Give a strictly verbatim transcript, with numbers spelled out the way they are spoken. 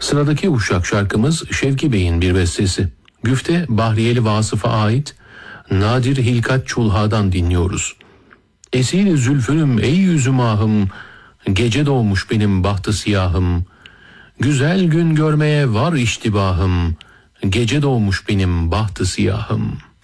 Sıradaki Uşak şarkımız Şevki Bey'in bir bestesi. Güfte Bahriyeli Vasıf'a ait Nadir Hilkat Çulha'dan dinliyoruz. Esil zülfünüm ey yüzüm ahım, gece doğmuş benim bahtı siyahım. Güzel gün görmeye var iştibahım, gece doğmuş benim bahtı siyahım.